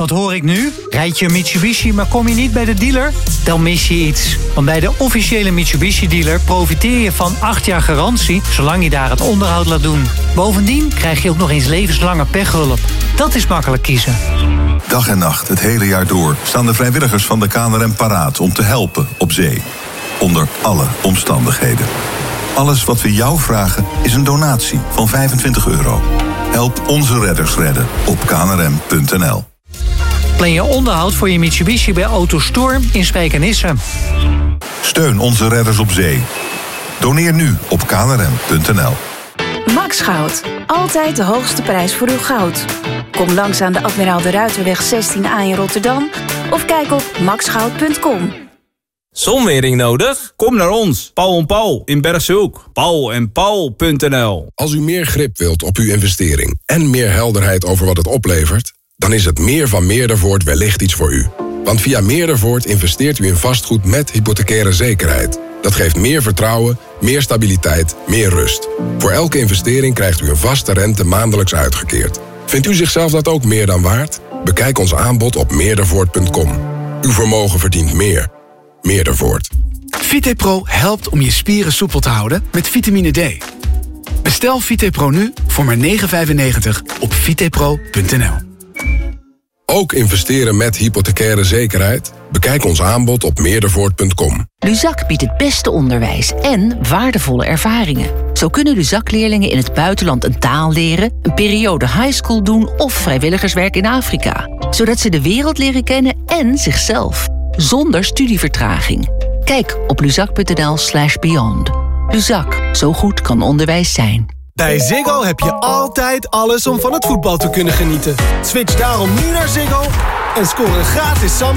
Wat hoor ik nu? Rijd je een Mitsubishi, maar kom je niet bij de dealer? Dan mis je iets. Want bij de officiële Mitsubishi-dealer profiteer je van 8 jaar garantie, zolang je daar het onderhoud laat doen. Bovendien krijg je ook nog eens levenslange pechhulp. Dat is makkelijk kiezen. Dag en nacht, het hele jaar door, staan de vrijwilligers van de KNRM paraat om te helpen op zee. Onder alle omstandigheden. Alles wat we jou vragen is een donatie van €25. Help onze redders redden op knrm.nl. Plan je onderhoud voor je Mitsubishi bij Autostorm in Spijkenisse. Steun onze redders op zee. Doneer nu op knrm.nl. Max Goud. Altijd de hoogste prijs voor uw goud. Kom langs aan de Admiraal de Ruiterweg 16A in Rotterdam of kijk op maxgoud.com. Zonwering nodig? Kom naar ons, Paul & Paul in Bergshoek. paulenpaul.nl. Als u meer grip wilt op uw investering en meer helderheid over wat het oplevert, dan is het meer van Meerdervoort wellicht iets voor u. Want via Meerdervoort investeert u in vastgoed met hypothecaire zekerheid. Dat geeft meer vertrouwen, meer stabiliteit, meer rust. Voor elke investering krijgt u een vaste rente maandelijks uitgekeerd. Vindt u zichzelf dat ook meer dan waard? Bekijk ons aanbod op meerdervoort.com. Uw vermogen verdient meer. Meerdervoort. VitePro helpt om je spieren soepel te houden met vitamine D. Bestel VitePro nu voor maar €9,95 op vitepro.nl. Ook investeren met hypothecaire zekerheid? Bekijk ons aanbod op meerdervoort.com. Luzak biedt het beste onderwijs en waardevolle ervaringen. Zo kunnen Luzak-leerlingen in het buitenland een taal leren, een periode highschool doen of vrijwilligerswerk in Afrika. Zodat ze de wereld leren kennen en zichzelf. Zonder studievertraging. Kijk op luzak.nl/beyond. Luzak, zo goed kan onderwijs zijn. Bij Ziggo heb je altijd alles om van het voetbal te kunnen genieten. Switch daarom nu naar Ziggo en score gratis